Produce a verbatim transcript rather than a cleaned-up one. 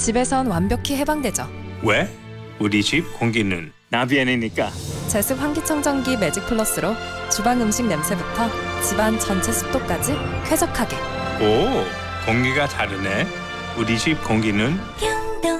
집에선 완벽히 해방되죠. 왜? 우리 집 공기는 나비엔이니까. 제습 환기청정기 매직 플러스로 주방 음식 냄새부터 집안 전체 습도까지 쾌적하게. 오, 공기가 다르네. 우리 집 공기는